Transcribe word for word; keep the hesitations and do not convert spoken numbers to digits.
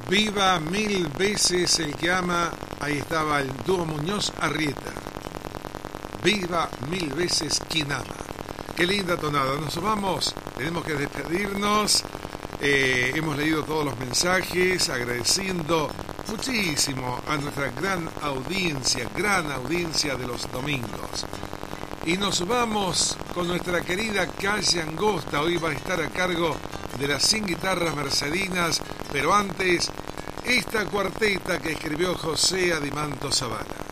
Viva mil veces el que ama. Ahí estaba el dúo Muñoz Arrieta. Viva mil veces quien ama. Qué linda tonada. Nos vamos, tenemos que despedirnos. Eh, hemos leído todos los mensajes, agradeciendo muchísimo a nuestra gran audiencia, gran audiencia de los domingos. Y nos vamos con nuestra querida Calle Angosta. Hoy va a estar a cargo de las cien guitarras mercedinas, pero antes, esta cuarteta que escribió José Adimanto Zavala.